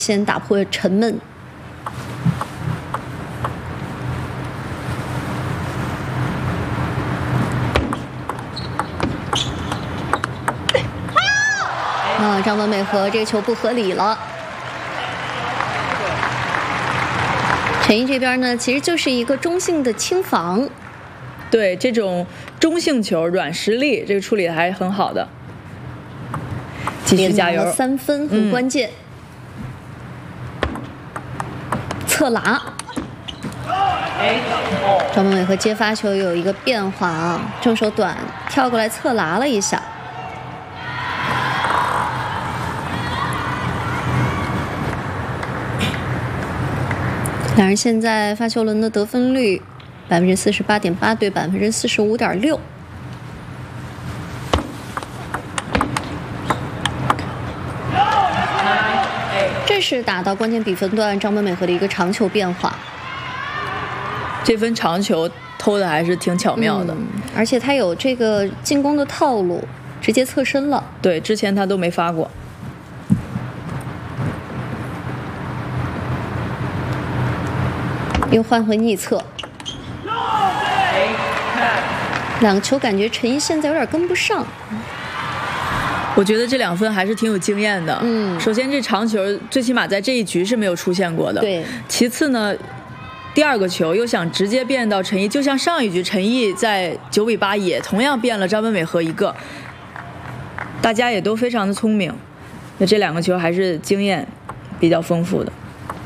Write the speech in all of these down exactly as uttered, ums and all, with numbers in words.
先打破沉闷。啊，张本美和这个球不合理了。陈毅这边呢，其实就是一个中性的轻防。 对，这种中性球、软实力，这个处理的还是很好的。继续加油！ 三分很关键。嗯侧拿，张本美和接发球有一个变化啊，正手短跳过来侧拿了一下。两人现在发球轮的得分率百分之四十八点八对百分之四十五点六。这是打到关键比分段张本美和的一个长球变化。 这分长球偷的还是挺巧妙的， 嗯、而且他有这个进攻的套路，直接侧身了。 对，之前他都没发过。 又换回逆侧，两个球感觉陈毅现在有点跟不上。 我觉得这两分还是挺有经验的。 嗯， 首先这长球最起码在这一局是没有出现过的。 对。 其次呢，第二个球又想直接变到陈毅，就像上一局陈毅在九比八也同样变了张本美和一个，大家也都非常的聪明。那这两个球还是经验比较丰富的。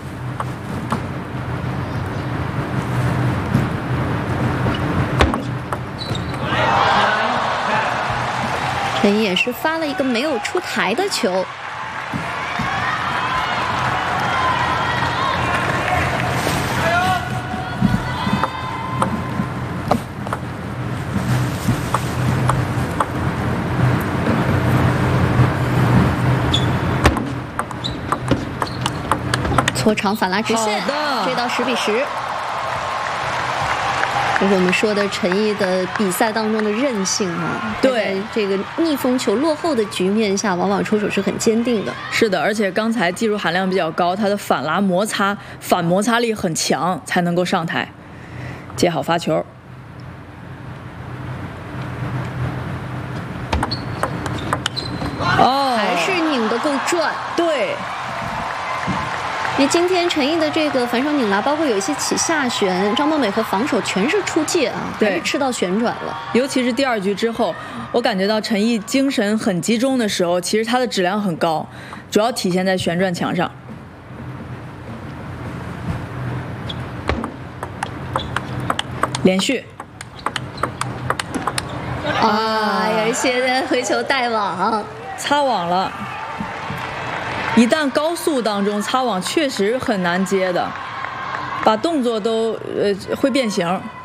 陈毅也是发了一个没有出台的球，搓长反拉直线，追到十比十。这是我们说的陈毅的比赛当中的韧性啊， 对， 这个逆风球落后的局面下，往往出手是很坚定的。 是的，而且刚才技术含量比较高，他的反拉摩擦、反摩擦力很强，才能够上台接好发球。 哦，还是拧得够转。 对。 因为今天陈毅的这个反手拧拉，包括有一些起下旋，张本美和防守全是出界啊，还是吃到旋转了。 尤其是第二局之后，我感觉到陈毅精神很集中的时候，其实他的质量很高，主要体现在旋转墙上。连续。 啊，而且回球带网， 擦网了。一旦高速当中擦网确实很难接的，把动作都呃会变形。